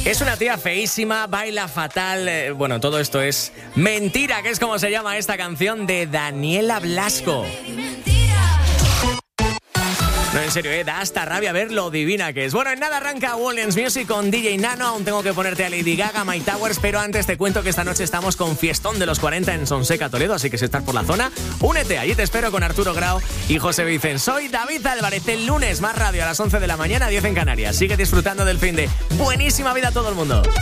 Es una tía feísima, baila fatal. Bueno, todo esto es mentira, que es como se llama esta canción de Daniela Blasco. No, en serio, da hasta rabia ver lo divina que es. Bueno, en nada arranca Woolians Music con DJ Nano. Aún tengo que ponerte a Lady Gaga, My Towers, pero antes te cuento que esta noche estamos con Fiestón de los 40 en Sonseca, Toledo, así que si estás por la zona, únete. Allí te espero con Arturo Grau y José Vicen. Soy David Álvarez. El lunes más radio a las 11 de la mañana, 10 en Canarias. Sigue disfrutando del fin de buenísima vida a todo el mundo.